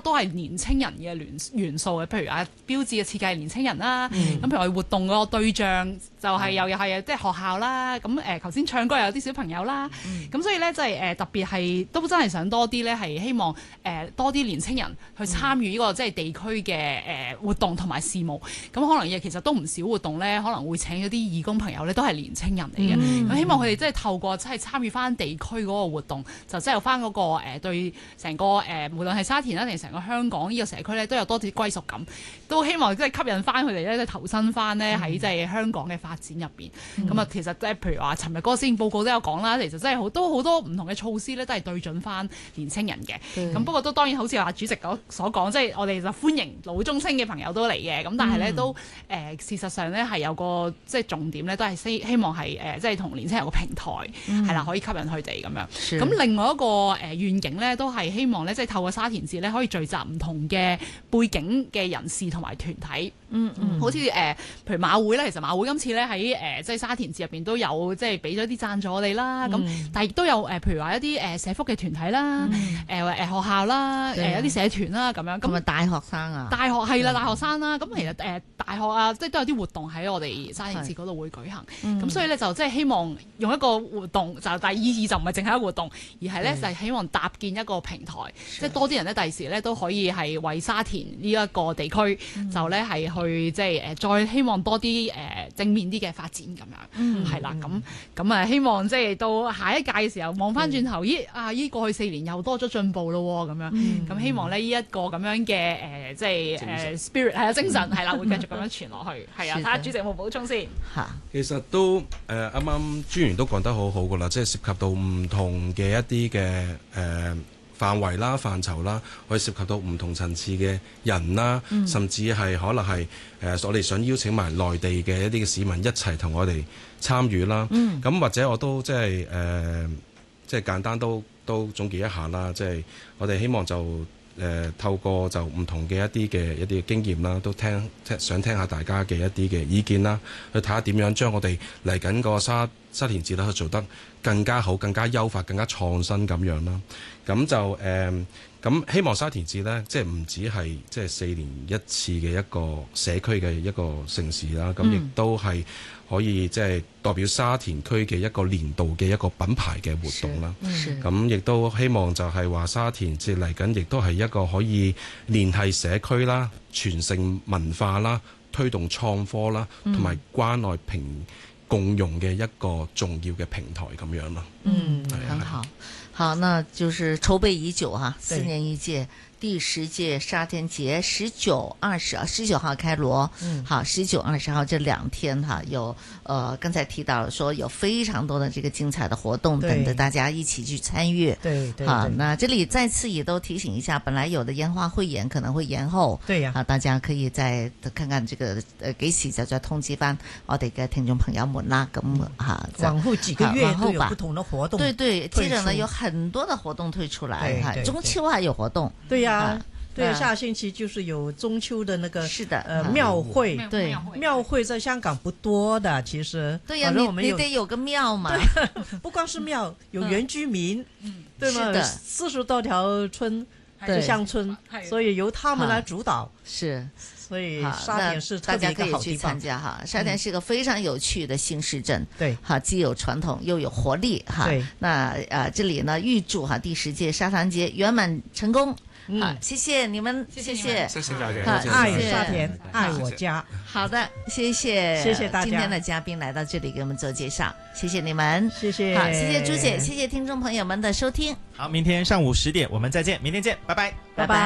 都係年青人嘅元素嘅，譬如標誌嘅設計係年青人啦，咁譬如我哋活動嗰個對象就係又係即係學校啦，咁頭先唱歌又有啲小朋友啦，咁所以咧即係特別係都真係想多啲咧係希望多啲年青人去參與呢個即係地區嘅活動同埋事務，咁可能亦其實都唔少活動咧可能會請咗啲義工朋友咧都係年青人嚟嘅，咁希望佢哋即係透過即係參與翻地區嗰個活動，就即係有翻嗰個對成個無論係沙田啦定成個香港呢個社區咧都有多啲歸屬感，都希望即係吸引翻佢哋咧即係投身翻咧喺即係香港嘅發展入邊。咁啊，其實即係譬如話，尋日嗰個施政報告都有講啦，其實真係好多唔同嘅措施咧，都係對準翻年青人嘅。咁不過都當然好似話主席所講，即係我哋就歡迎老中青嘅朋友都嚟嘅。咁但係咧都事實上咧係有個即係重點咧，都係希望係即係同年青人有個平台係啦，可以吸引佢哋咁樣。咁另外一個願景咧，都係希望咧即係透過沙田節咧，可以聚集唔同嘅背景嘅人士同埋團體。好似譬如馬會咧，其實馬會今次咧喺即係沙田節入邊都有即係俾咗啲贊助我哋啦。咁但係亦都有譬如話一啲社福嘅團體啦，學校啦，一啲社團啦咁樣。咁啊大學生啊， 大學係啦，大學生啦。咁其實大學啊，即係都有啲活動喺我哋沙田節嗰度會舉行。咁所以咧就即係希望用一個活動，但係意義就唔係淨係一個活動，而係咧就係希望搭建一個平台，即係多啲人咧第時咧都可以係為沙田呢一個地區就咧係去即係再希望多啲正面啲嘅發展咁樣，係啦，咁啊希望即係到下一屆嘅時候望翻轉頭，依過去4年又多咗進步咯咁樣，咁希望咧呢一個咁樣嘅即係spirit 係啊精神係啦，會繼續咁樣傳落去，係啊，睇下主席有冇補充先嚇。 其實都啱啱專員都講得好好噶啦，即係涉及到唔同嘅一啲嘅範圍啦、範疇啦，可以涉及到唔同層次嘅人啦，甚至係可能係我哋想邀請埋內地嘅一啲嘅市民一齊同我哋參與啦。咁或者我都即係簡單都總結一下啦，即係我哋希望就透過就唔同嘅一啲嘅經驗啦，都想聽下大家嘅一啲嘅意見啦，去睇下點樣將我哋嚟緊個沙田節去做得更加好、更加優化、更加創新咁樣啦。咁就咁希望沙田節呢，即係唔止係即係4年一次嘅一個社區嘅一個盛事啦，咁亦都係可以即係代表沙田區嘅一個年度嘅一個品牌嘅活動啦。咁亦都希望就係話沙田節嚟緊，亦都係一個可以聯繫社區啦、傳承文化啦、推動創科啦，同埋關愛共融嘅一個重要嘅平台咁樣咯。 很好。好，那就是籌備已久哈，4年一屆。第10屆沙田節19、20，19號開鑼，好，19、20號這2天哈，有剛才提到說有非常多的這個精彩的活動等着大家一起去參與。 對， 好，那這裡再次也都提醒一下，本來有的煙花匯演可能會延後， 對呀， 好，大家可以再看看這個幾時就再通知翻我哋嘅聽眾朋友們啦。咁哈， 往後幾個月都有不同的活動， 對，接着呢有很多的活動推出來，哈，中秋還有活動， 對呀。對，下星期就是有中秋的那個是的廟會， 對， 廟會在香港不多的，其實對呀，你得有個廟嘛， 不光是廟，有原居民，對嗎？40多條村是鄉村，所以由他們來主導， 是， 所以沙田是特別一個好地方，大家可以去參加哈。沙田是一個非常有趣的新市鎮，對，哈，既有傳統又有活力哈。對，那這裡呢預祝哈第10屆沙田節圓滿成功。好，謝謝你們，謝謝大家， 愛沙田，愛我家。 好的，謝謝大家。 今天的嘉賓來到這裡給我們做介紹，謝謝你們， 謝謝。 好，謝謝朱姐，謝謝聽眾朋友們的收聽。 好，明天上午10點我們再見，明天見，拜拜， 拜拜。